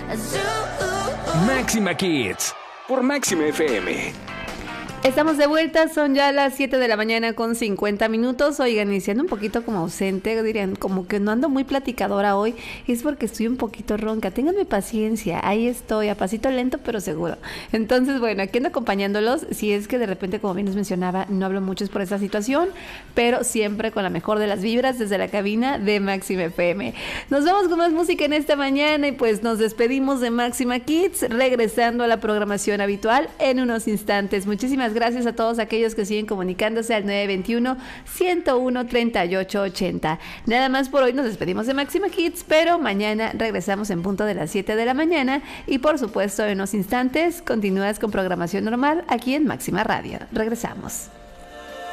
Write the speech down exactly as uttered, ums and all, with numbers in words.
Máxima Kids por Máxima F M. Estamos de vuelta, son ya las siete de la mañana con cincuenta minutos. Oigan, iniciando un poquito como ausente, dirían, como que no ando muy platicadora hoy, es porque estoy un poquito ronca. Ténganme paciencia, ahí estoy, a pasito lento pero seguro. Entonces, bueno, aquí ando acompañándolos. Si es que de repente, como bien les mencionaba, no hablo mucho es por esta situación, pero siempre con la mejor de las vibras desde la cabina de Máxima F M. Nos vamos con más música en esta mañana y pues nos despedimos de Máxima Kids, regresando a la programación habitual en unos instantes. Muchísimas gracias a todos aquellos que siguen comunicándose al nueve veintiuno, ciento uno, treinta y ocho ochenta. Nada más por hoy, nos despedimos de Máxima Kids, pero mañana regresamos en punto de las siete de la mañana y por supuesto en unos instantes continúas con programación normal aquí en Máxima Radio. Regresamos.